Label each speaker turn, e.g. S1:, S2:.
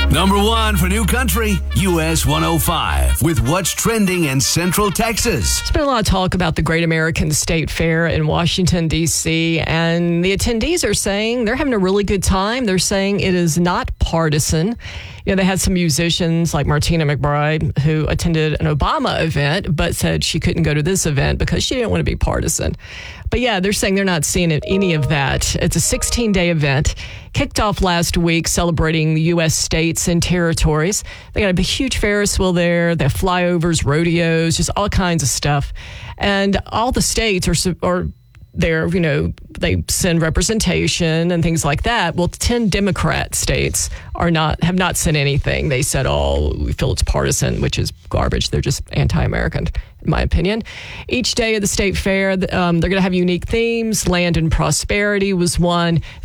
S1: Number 1 for New Country, US 105, with what's trending in Central Texas.
S2: There's been a lot of talk about the Great American State Fair in Washington, D.C., and the attendees are saying they're having a really good time. They're saying it is not partisan. You know, they had some musicians like Martina McBride who attended an Obama event but said she couldn't go to this event because she didn't want to be partisan. But yeah, they're saying they're not seeing any of that. It's a 16-day event, kicked off last week celebrating the U.S. states and territories. They got a huge Ferris wheel there. They have flyovers, rodeos, just all kinds of stuff. And all the states are there, you know, they send representation and things like that. Well, 10 Democrat states have not sent anything. They said, we feel it's partisan, which is garbage. They're just anti-American, in my opinion. Each day of the state fair, they're going to have unique themes. Land and prosperity was one.